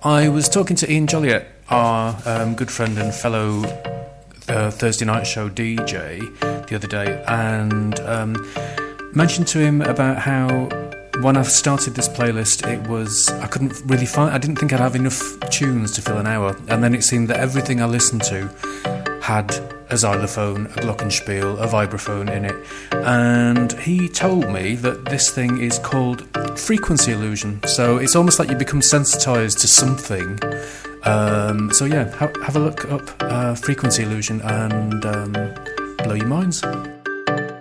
I was talking to Ian Joliet, our good friend and fellow Thursday night show DJ, the other day, and mentioned to him about how when I started this playlist, I didn't think I'd have enough tunes to fill an hour, and then it seemed that everything I listened to had a xylophone, a glockenspiel, a vibraphone in it, and he told me that this thing is called frequency illusion, so it's almost like you become sensitised to something. So yeah, have a look up frequency illusion and blow your minds.